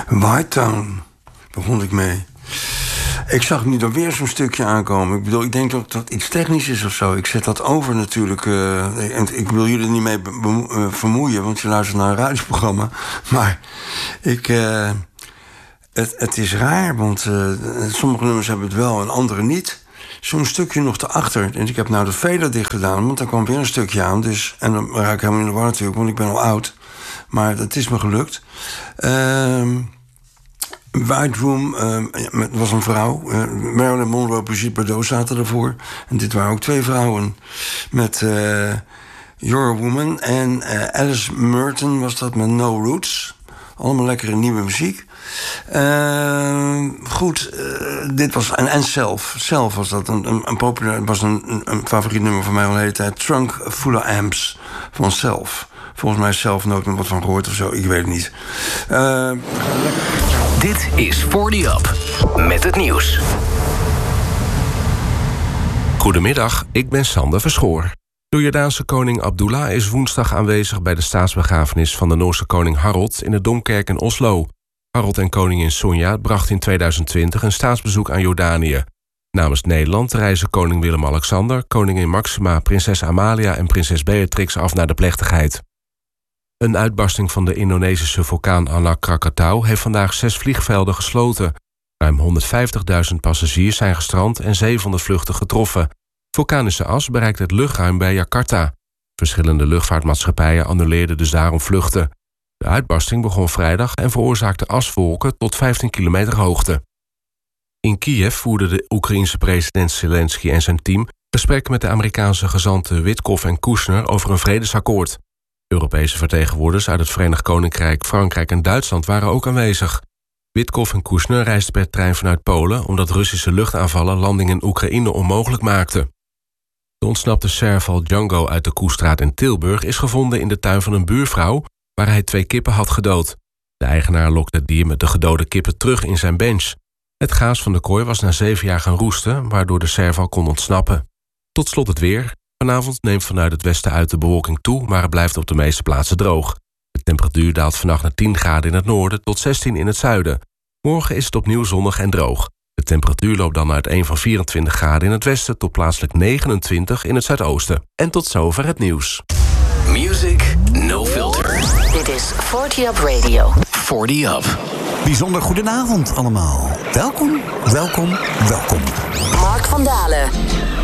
White Town begon ik mee. Ik zag nu dan weer zo'n stukje aankomen. Ik bedoel, ik denk dat dat iets technisch is of zo. Ik zet dat over natuurlijk. En ik wil jullie er niet mee vermoeien, want je luistert naar een radioprogramma. Maar het is raar, want sommige nummers hebben het wel en andere niet. Zo'n stukje nog erachter. En ik heb nou de fader dicht gedaan, want dan kwam weer een stukje aan. Dus, en dan raak ik helemaal in de war natuurlijk, want ik ben al oud. Maar dat is me gelukt. White Room, was een vrouw. Marilyn Monroe en Brigitte Bardot zaten ervoor. En dit waren ook 2 vrouwen. Met You're a Woman. En Alice Merton was dat met No Roots. Allemaal lekkere nieuwe muziek. Goed, dit was... En Self. Self was dat een populair... was een favoriet nummer van mij al de hele tijd. Trunk Full of Amps van Self. Volgens mij zelf nooit nog wat van gehoord of zo. Ik weet het niet. Dit is 40 Up met het nieuws. Goedemiddag, ik ben Sander Verschoor. De Jordaanse koning Abdullah is woensdag aanwezig bij de staatsbegrafenis van de Noorse koning Harald in de Domkerk in Oslo. Harald en koningin Sonja brachten in 2020 een staatsbezoek aan Jordanië. Namens Nederland reizen koning Willem-Alexander, koningin Maxima, prinses Amalia en prinses Beatrix af naar de plechtigheid. Een uitbarsting van de Indonesische vulkaan Anak Krakatau heeft vandaag 6 vliegvelden gesloten. Ruim 150.000 passagiers zijn gestrand en 700 vluchten getroffen. Vulkanische as bereikt het luchtruim bij Jakarta. Verschillende luchtvaartmaatschappijen annuleerden dus daarom vluchten. De uitbarsting begon vrijdag en veroorzaakte aswolken tot 15 kilometer hoogte. In Kiev voerden de Oekraïense president Zelensky en zijn team gesprekken met de Amerikaanse gezanten Witkoff en Kushner over een vredesakkoord. Europese vertegenwoordigers uit het Verenigd Koninkrijk, Frankrijk en Duitsland waren ook aanwezig. Witkoff en Kushner reisden per trein vanuit Polen omdat Russische luchtaanvallen landingen in Oekraïne onmogelijk maakten. De ontsnapte Serval Django uit de Koestraat in Tilburg is gevonden in de tuin van een buurvrouw waar hij 2 kippen had gedood. De eigenaar lokte het dier met de gedode kippen terug in zijn bench. Het gaas van de kooi was na 7 jaar gaan roesten, waardoor de Serval kon ontsnappen. Tot slot het weer. Vanavond neemt vanuit het westen uit de bewolking toe, maar het blijft op de meeste plaatsen droog. De temperatuur daalt vannacht naar 10 graden in het noorden tot 16 in het zuiden. Morgen is het opnieuw zonnig en droog. De temperatuur loopt dan uiteen van 24 graden in het westen tot plaatselijk 29 in het zuidoosten. En tot zover het nieuws. Music No Filter. Dit is 40 Up Radio. 40 Up. Bijzonder goedenavond allemaal. Welkom, welkom, welkom. Mark van Dalen.